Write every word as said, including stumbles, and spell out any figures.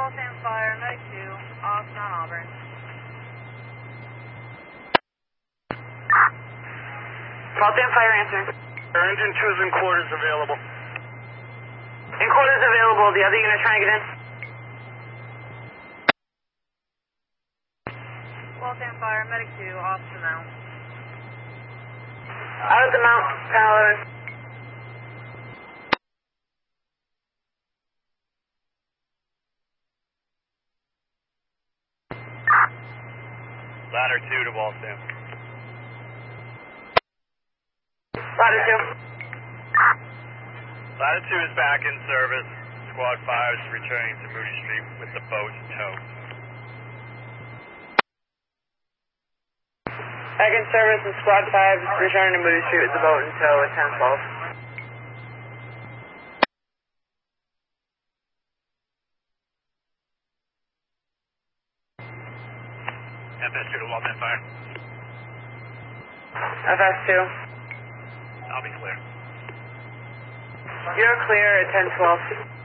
Waltham Fire, Medic two, off Mount Auburn. Waltham Fire answering. Engine two is in quarters available. In quarters available, the other unit trying to get in? Waltham Fire, Medic two, off the mount. Out of the mount, ten eleven. Ladder two to Waltham. Ladder two. Ladder two is back in service. Squad five is returning to Moody Street with the boat in tow. Back in service and Squad five is returning to Moody Street with the boat in tow at ten twelve. F S two to Waltham Fire. F S two. I'll be clear. You're clear at ten twelve.